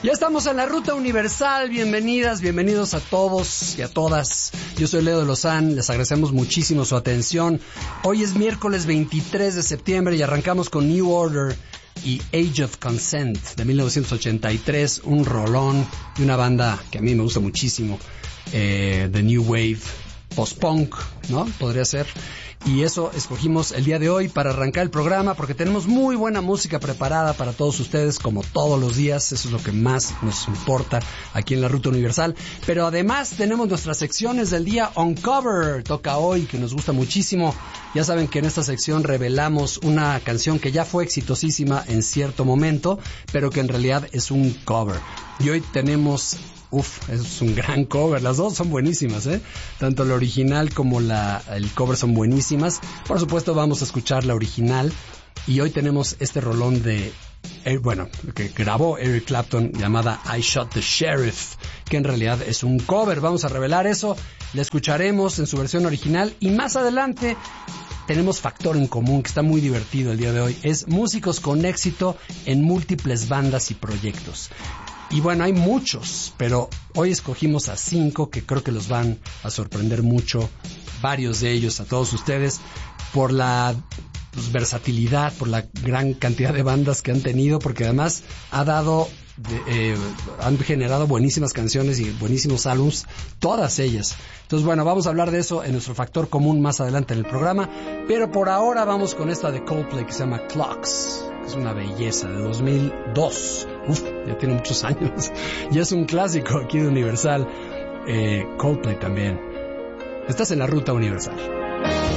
Ya estamos en la Ruta Universal, bienvenidas, bienvenidos a todos y a todas. Yo soy Leo de Lozán, les agradecemos muchísimo su atención. Hoy es miércoles 23 de septiembre y arrancamos con New Order y Age of Consent de 1983, un rolón de una banda que a mí me gusta muchísimo, de New Wave, post-punk, ¿no? Podría ser. Y eso escogimos el día de hoy para arrancar el programa porque tenemos muy buena música preparada para todos ustedes como todos los días. Eso es lo que más nos importa aquí en la Ruta Universal. Pero además tenemos nuestras secciones del día. Uncover toca hoy, que nos gusta muchísimo. Ya saben que en esta sección revelamos una canción que ya fue exitosísima en cierto momento, pero que en realidad es un cover. Y hoy tenemos... es un gran cover, las dos son buenísimas, tanto la original como el cover son buenísimas. Por supuesto vamos a escuchar la original y hoy tenemos este rolón de, que grabó Eric Clapton llamada I Shot the Sheriff, que en realidad es un cover. Vamos a revelar eso, la escucharemos en su versión original y más adelante tenemos Factor en Común, que está muy divertido el día de hoy. Es músicos con éxito en múltiples bandas y proyectos. Y bueno, hay muchos, pero hoy escogimos a 5 que creo que los van a sorprender mucho, varios de ellos a todos ustedes, por la versatilidad, por la gran cantidad de bandas que han tenido, porque además han generado buenísimas canciones y buenísimos álbumes, todas ellas. Entonces, bueno, vamos a hablar de eso en nuestro Factor Común más adelante en el programa, pero por ahora vamos con esta de Coldplay que se llama Clocks. Es una belleza, de 2002. Ya tiene muchos años. Ya es un clásico aquí de Universal. Coldplay también. Estás en la Ruta Universal.